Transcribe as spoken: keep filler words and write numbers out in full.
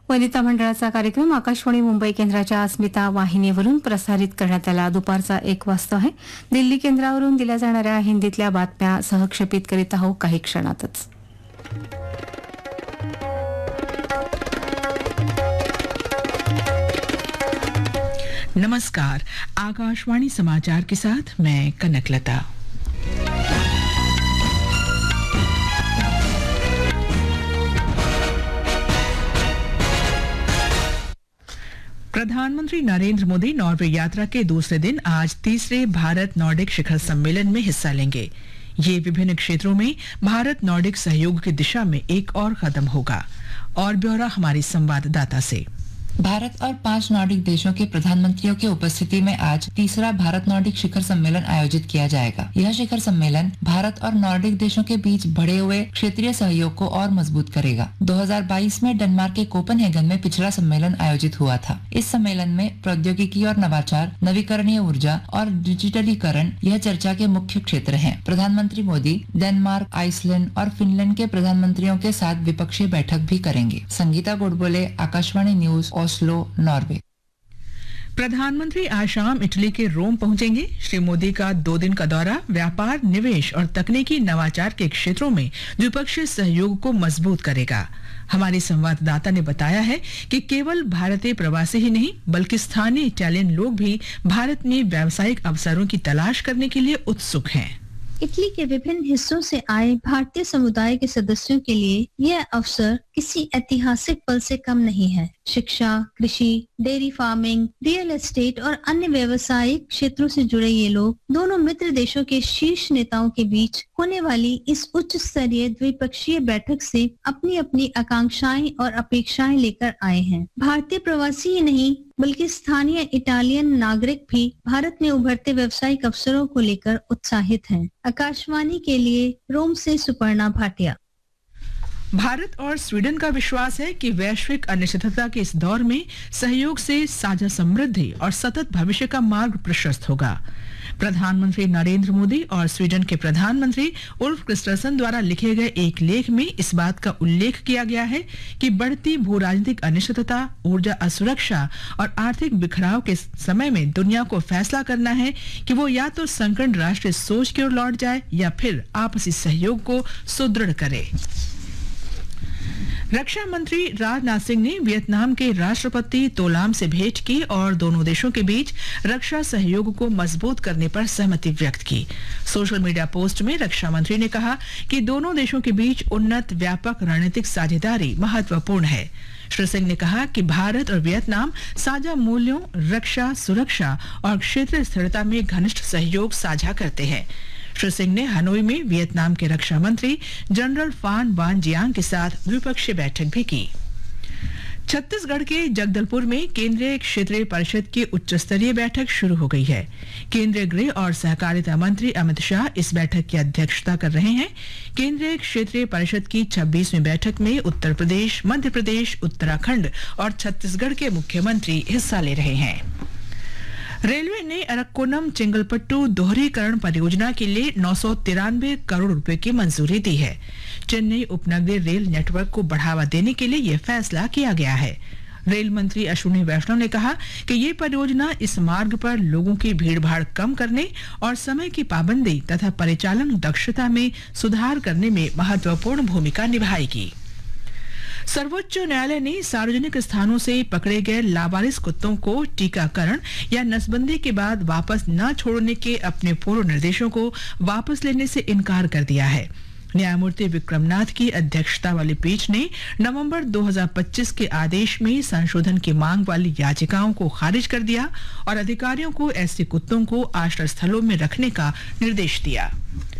वनिता मंडळाचा कार्यक्रम आकाशवाणी मुंबई केंद्राच्या अस्मिता वाहिनीवरून प्रसारित करण्यात आला. दुपारचा एक वाजता आहे. दिल्ली केंद्रावरून दिल्या जाणाऱ्या हिंदीतल्या बातम्या सहक्षेपित करीत आहोत काही क्षणातच. नमस्कार, आकाशवाणी समाचार के साथ मैं कनकलता. प्रधानमंत्री नरेंद्र मोदी नॉर्वे यात्रा के दूसरे दिन आज तीसरे भारत नॉर्डिक शिखर सम्मेलन में हिस्सा लेंगे. ये विभिन्न क्षेत्रों में भारत नॉर्डिक सहयोग की दिशा में एक और कदम होगा. और ब्यौरा हमारी संवाददाता से. भारत और पांच नॉर्डिक देशों के प्रधानमंत्रियों की उपस्थिति में आज तीसरा भारत नॉर्डिक शिखर सम्मेलन आयोजित किया जाएगा. यह शिखर सम्मेलन भारत और नॉर्डिक देशों के बीच बढ़े हुए क्षेत्रीय सहयोग को और मजबूत करेगा. दो हज़ार बाईस में डेनमार्क के कोपेनहेगन में पिछला सम्मेलन आयोजित हुआ था. इस सम्मेलन में प्रौद्योगिकी और नवाचार, नवीकरणीय ऊर्जा और डिजिटलीकरण यह चर्चा के मुख्य क्षेत्र हैं. प्रधानमंत्री मोदी डेनमार्क, आइसलैंड और फिनलैंड के प्रधानमंत्रियों के साथ द्विपक्षीय बैठक भी करेंगे. Sangeeta Godbole, Akashvani news, Oslo, Norway. प्रधानमंत्री आज शाम इटली के रोम पहुंचेंगे. श्री मोदी का दो दिन का दौरा व्यापार, निवेश और तकनीकी नवाचार के क्षेत्रों में द्विपक्षीय सहयोग को मजबूत करेगा. हमारी संवाददाता ने बताया है कि केवल भारतीय प्रवासी ही नहीं बल्कि स्थानीय इटालियन लोग भी भारत में व्यावसायिक अवसरों की तलाश करने के लिए उत्सुक हैं. इटली के विभिन्न हिस्सों से आए भारतीय समुदाय के सदस्यों के लिए यह अवसर किसी ऐतिहासिक पल से कम नहीं है. शिक्षा, कृषि, डेयरी फार्मिंग, रियल एस्टेट और अन्य व्यावसायिक क्षेत्रों से जुड़े ये लोग दोनों मित्र देशों के शीर्ष नेताओं के बीच होने वाली इस उच्च स्तरीय द्विपक्षीय बैठक से अपनी अपनी आकांक्षाएं और अपेक्षाएं लेकर आए हैं. भारतीय प्रवासी ही नहीं बल्कि स्थानीय इटालियन नागरिक भी भारत में उभरते व्यावसायिक अवसरों को लेकर उत्साहित हैं. आकाशवाणी के लिए रोम से सुपर्णा भाटिया. भारत और स्वीडन का विश्वास है कि वैश्विक अनिश्चितता के इस दौर में सहयोग से साझा समृद्धि और सतत भविष्य का मार्ग प्रशस्त होगा. प्रधानमंत्री नरेंद्र मोदी और स्वीडन के प्रधानमंत्री उल्फ क्रिस्टरसन द्वारा लिखे गए एक लेख में इस बात का उल्लेख किया गया है कि बढ़ती भू राजनीतिक अनिश्चितता, ऊर्जा असुरक्षा और आर्थिक बिखराव के समय में दुनिया को फैसला करना है कि वो या तो संकीर्ण राष्ट्रीय सोच की ओर लौट जाए या फिर आपसी सहयोग को सुदृढ़ करे. रक्षा मंत्री राजनाथ सिंह ने वियतनाम के राष्ट्रपति तो लाम से भेंट की और दोनों देशों के बीच रक्षा सहयोग को मजबूत करने पर सहमति व्यक्त की. सोशल मीडिया पोस्ट में रक्षा मंत्री ने कहा कि दोनों देशों के बीच उन्नत व्यापक रणनीतिक साझेदारी महत्वपूर्ण है. श्री सिंह ने कहा कि भारत और वियतनाम साझा मूल्यों, रक्षा, सुरक्षा और क्षेत्रीय स्थिरता में घनिष्ठ सहयोग साझा करते हैं. श्री सिंह ने हनोई में वियतनाम के रक्षा मंत्री जनरल फान वान जियांग के साथ द्विपक्षीय बैठक भी की. छत्तीसगढ़ के जगदलपुर में केंद्रीय क्षेत्रीय परिषद की उच्च स्तरीय बैठक शुरू हो गई है. केंद्रीय गृह और सहकारिता मंत्री अमित शाह इस बैठक की अध्यक्षता कर रहे हैं. केंद्रीय क्षेत्रीय परिषद की छब्बीसवीं बैठक में उत्तर प्रदेश, मध्य प्रदेश, उत्तराखंड और छत्तीसगढ़ के मुख्यमंत्री हिस्सा ले रहे हैं. रेलवे ने अरक्कोनम चेंगलपट्टू दोहरीकरण परियोजना के लिए नौ सौ तिरानवे करोड़ रुपए की मंजूरी दी है. चेन्नई उपनगरीय रेल नेटवर्क को बढ़ावा देने के लिए यह फैसला किया गया है. रेल मंत्री अश्विनी वैष्णव ने कहा कि ये परियोजना इस मार्ग पर लोगों की भीड़भाड़ कम करने और समय की पाबंदी तथा परिचालन दक्षता में सुधार करने में महत्वपूर्ण भूमिका निभाएगी. सर्वोच्च न्यायालय ने सार्वजनिक स्थानों से पकड़े गए लावारिस कुत्तों को टीकाकरण या नसबंदी के बाद वापस न छोड़ने के अपने पूर्व निर्देशों को वापस लेने से इनकार कर दिया है. न्यायमूर्ति विक्रमनाथ की अध्यक्षता वाली पीठ ने नवंबर दो हज़ार पच्चीस के आदेश में संशोधन की मांग वाली याचिकाओं को खारिज कर दिया और अधिकारियों को ऐसे कुत्तों को आश्रय स्थलों में रखने का निर्देश दिया.